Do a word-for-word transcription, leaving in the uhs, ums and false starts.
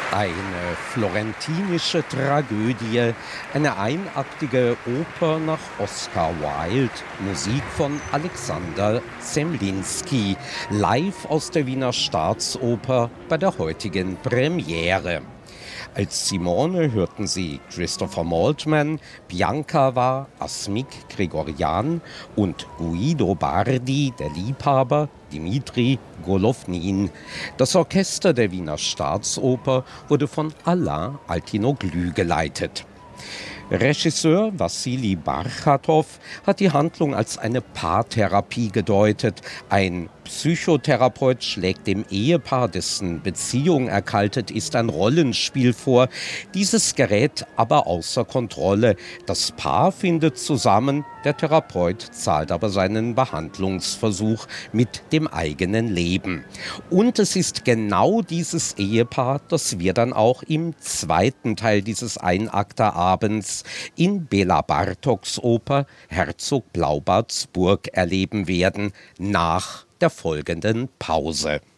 Eine florentinische Tragödie, eine einaktige Oper nach Oscar Wilde, Musik von Alexander Zemlinsky, live aus der Wiener Staatsoper bei der heutigen Premiere. Als Simone hörten Sie Christopher Maltman, Bianca war Asmik Grigorian und Guido Bardi, der Liebhaber, Dimitri Golovnin. Das Orchester der Wiener Staatsoper wurde von Alain Altinoglu geleitet. Regisseur Wassili Barchatow hat die Handlung als eine Paartherapie gedeutet. Ein Psychotherapeut schlägt dem Ehepaar, dessen Beziehung erkaltet ist, ein Rollenspiel vor. Dieses gerät aber außer Kontrolle. Das Paar findet zusammen, der Therapeut zahlt aber seinen Behandlungsversuch mit dem eigenen Leben. Und es ist genau dieses Ehepaar, das wir dann auch im zweiten Teil dieses Einakterabends in Bela Bartoks Oper Herzog Blaubarts Burg erleben werden, nach der folgenden Pause.